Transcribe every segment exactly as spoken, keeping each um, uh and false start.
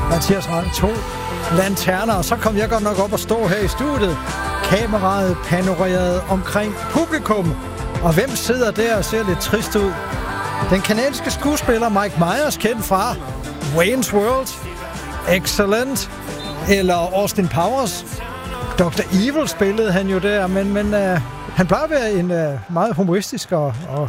Mathias Rand, to lanterner, og så kom jeg godt nok op og stå her i studiet. Kameraet panorerede omkring publikum. Og hvem sidder der og ser lidt trist ud? Den kanadiske skuespiller Mike Myers, kendt fra Wayne's World, Excellent, eller Austin Powers. doktor Evil spillede han jo der, men, men uh, han plejer at være en uh, meget humoristisk og, og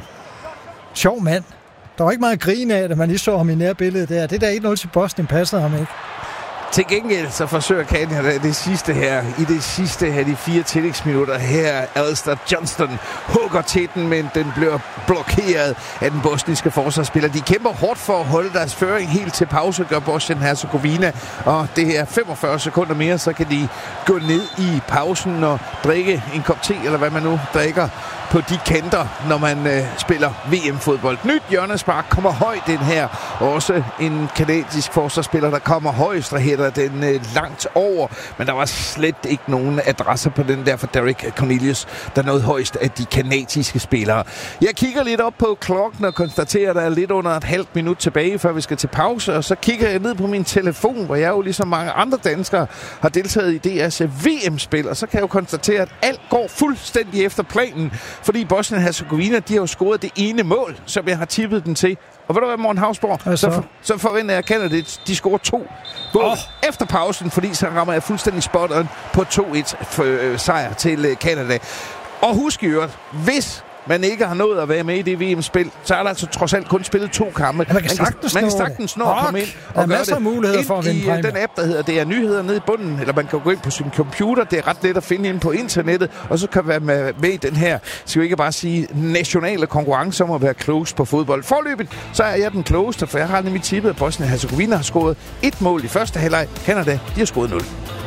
sjov mand. Der var ikke meget at grine af, da man lige så ham i nærbilledet der. Det der en nul til Boston passede ham ikke. Til gengæld så forsøger Canada det sidste her, i det sidste her, de fire tillægsminutter her, Alistair Johnston hugger til den, men den bliver blokeret af den bosniske forsvarsspiller. De kæmper hårdt for at holde deres føring helt til pause, gør Bosnien-Herzegovina, og det her femogfyrre sekunder mere, så kan de gå ned i pausen og drikke en kop te, eller hvad man nu drikker på de kanter, når man øh, spiller V M-fodbold. Nyt hjørnespark kommer højt den her. Også en kanadisk forsvarsspiller, der kommer højst, og hætter den øh, langt over. Men der var slet ikke nogen adresser på den der for Derek Cornelius, der nåede højst af de kanadiske spillere. Jeg kigger lidt op på klokken og konstaterer, at der er lidt under et halvt minut tilbage, før vi skal til pause. Og så kigger jeg ned på min telefon, hvor jeg jo ligesom mange andre danskere har deltaget i D R's V M-spil. Og så kan jeg jo konstatere, at alt går fuldstændig efter planen. Fordi Bosnien-Herzegovina, de har jo scoret det ene mål, som jeg har tippet den til. Og ved du hvad, Morten Havsborg? Så, så, for, så forventer jeg, at Canada, de scorer to mål oh. efter pausen, fordi så rammer jeg fuldstændig spot on på to et for, øh, sejr til Canada. Og husk i øvrigt, hvis man ikke har nået at være med i det V M-spil, så er der altså trods alt kun spillet to kampe. Ja, man kan sagtens man kan sagtens nå at komme ind og der er masser af muligheder for at vinde præmier. Den app, der hedder D R Nyheder nede i bunden, eller man kan gå ind på sin computer. Det er ret let at finde ind på internettet, og så kan man være med i den her, skal vi ikke bare sige, nationale konkurrence om at være klogest på fodbold. Forløbet, så er jeg den klogeste, for jeg har nemlig tippet, at Bosnien-Herzegovina har scoret et mål i første halvleg. Canada, de har scoret nul.